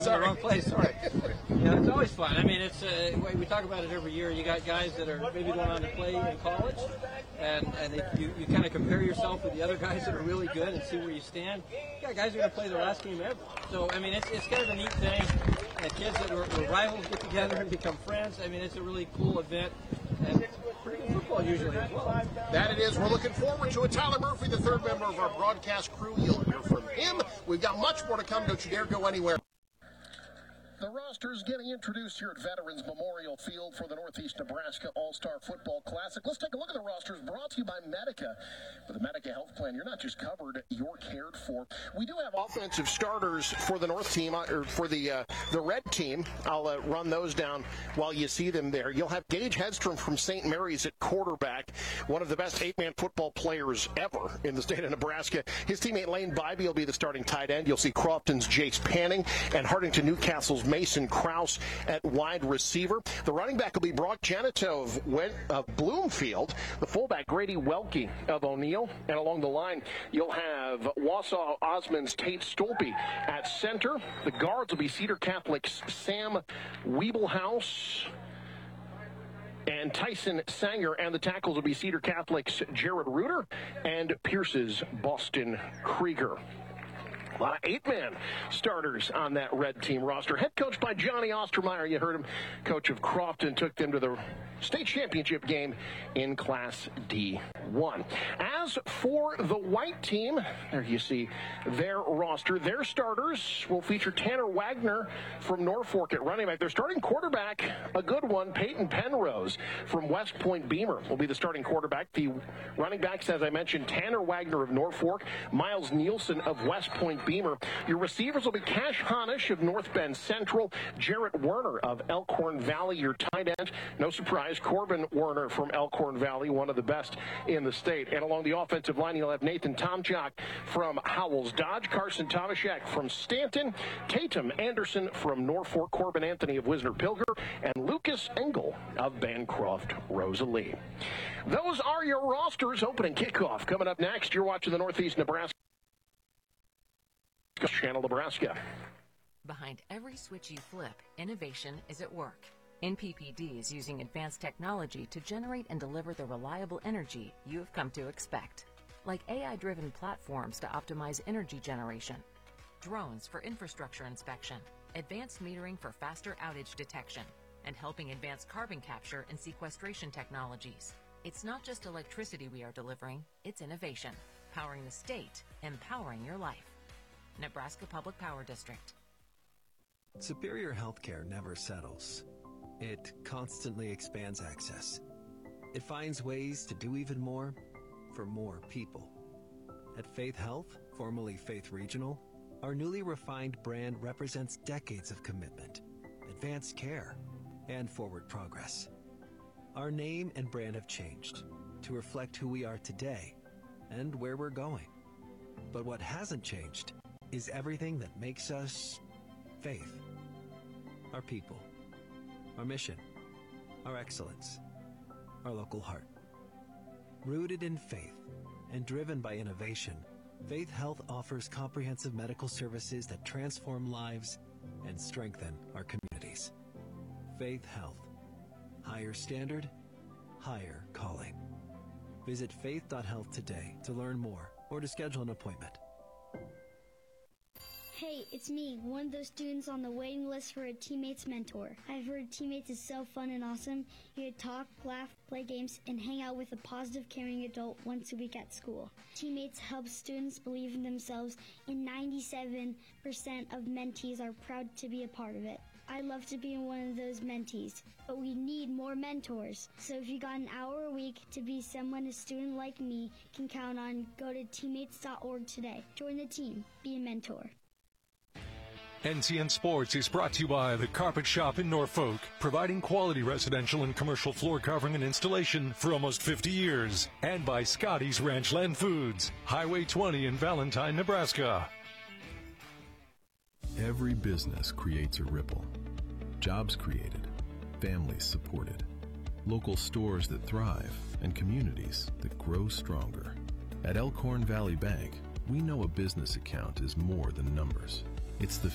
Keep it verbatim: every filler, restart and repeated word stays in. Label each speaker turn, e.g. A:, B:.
A: Sorry. Wrong place, sorry. Yeah, it's always fun. I mean, it's uh, we talk about it every year. You got guys that are maybe going on to play in college, and, and they, you, you kind of compare yourself with the other guys that are really good and see where you stand. You got guys who are going to play their last game ever. So, I mean, it's, it's kind of a neat thing. And kids that were, were rivals get together and become friends. I mean, it's a really cool event. And pretty good football usually as well.
B: That it is. We're looking forward to it. Tyler Murphy, the third member of our broadcast crew. You'll hear from him. We've got much more to come. Don't you dare go anywhere. The roster's getting introduced here at Veterans Memorial Field for the Northeast Nebraska All-Star Football Classic. Let's take a look at the rosters brought to you by Medica. With the Medica Health Plan, you're not just covered, you're cared for. We do have offensive starters for the North team, or for the uh, the Red team. I'll uh, run those down while you see them there. You'll have Gage Hedstrom from Saint Mary's at quarterback, one of the best eight-man football players ever in the state of Nebraska. His teammate Lane Bybee will be the starting tight end. You'll see Crofton's Jace Panning and Hardington Newcastle's Mason Krause at wide receiver. The running back will be Brock Janito of, Wen- of Bloomfield, the fullback Grady Welke of O'Neill, and along the line you'll have Wausau Osmonds Tate Stolpe at center. The guards will be Cedar Catholic's Sam Wiebelhaus and Tyson Sanger, and the tackles will be Cedar Catholic's Jared Reuter and Pierce's Boston Krieger. A lot of eight-man starters on that Red team roster. Head coached by Johnny Ostermeyer. You heard him, coach of Crofton, took them to the state championship game in Class D one. As for the white team, there you see their roster. Their starters will feature Tanner Wagner from Norfolk at running back. Their starting quarterback, a good one, Peyton Penrose from West Point Beamer, will be the starting quarterback. The running backs, as I mentioned, Tanner Wagner of Norfolk, Miles Nielsen of West Point Beamer. Your receivers will be Cash Hanish of North Bend Central, Jarrett Werner of Elkhorn Valley, your tight end. No surprise, Corbin Werner from Elkhorn Valley, one of the best in the state. And along the offensive line, you'll have Nathan Tomchak from Howells Dodge, Carson Tomaszek from Stanton, Tatum Anderson from Norfolk, Corbin Anthony of Wisner Pilger, and Lucas Engel of Bancroft Rosalie. Those are your rosters. Opening kickoff coming up next. You're watching the Northeast Nebraska Channel, Nebraska.
C: Behind every switch you flip, innovation is at work. N P P D is using advanced technology to generate and deliver the reliable energy you have come to expect, like A I-driven platforms to optimize energy generation, drones for infrastructure inspection, advanced metering for faster outage detection, and helping advance carbon capture and sequestration technologies. It's not just electricity we are delivering, it's innovation, powering the state, empowering your life. Nebraska Public Power District.
D: Superior Healthcare never settles. It constantly expands access. It finds ways to do even more for more people. At Faith Health, formerly Faith Regional, our newly refined brand represents decades of commitment, advanced care, and forward progress. Our name and brand have changed to reflect who we are today and where we're going. But what hasn't changed is everything that makes us Faith. Our people, our mission, our excellence, our local heart. Rooted in faith and driven by innovation, Faith Health offers comprehensive medical services that transform lives and strengthen our communities. Faith Health. Higher standard, higher calling. Visit faith dot health today to learn more or to schedule an appointment.
E: Hey, it's me, one of those students on the waiting list for a Teammates mentor. I've heard Teammates is so fun and awesome. You get to talk, laugh, play games, and hang out with a positive, caring adult once a week at school. Teammates helps students believe in themselves, and ninety-seven percent of mentees are proud to be a part of it. I love to be one of those mentees, but we need more mentors. So if you got an hour a week to be someone a student like me can count on, go to teammates dot org today. Join the team. Be a mentor.
F: N T N Sports is brought to you by The Carpet Shop in Norfolk, providing quality residential and commercial floor covering and installation for almost fifty years. And by Scotty's Ranchland Foods, Highway twenty in Valentine, Nebraska.
G: Every business creates a ripple. Jobs created, families supported, local stores that thrive, and communities that grow stronger. At Elkhorn Valley Bank, we know a business account is more than numbers. It's the